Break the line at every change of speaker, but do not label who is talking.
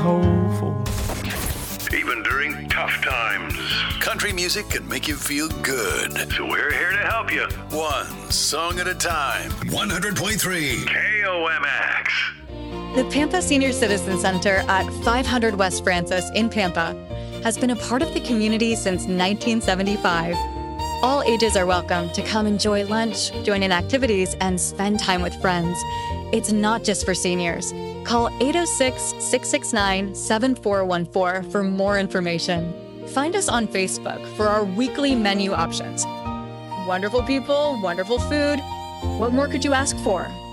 hopeful.
Even during tough times,
country music can make you feel good.
So we're here to help you.
One song at a time. 100.3
KOMX.
The Pampa Senior Citizen Center at 500 West Francis in Pampa has been a part of the community since 1975. All ages are welcome to come enjoy lunch, join in activities, and spend time with friends. It's not just for seniors. Call 806-669-7414 for more information. Find us on Facebook for our weekly menu options. Wonderful people, wonderful food. What more could you ask for?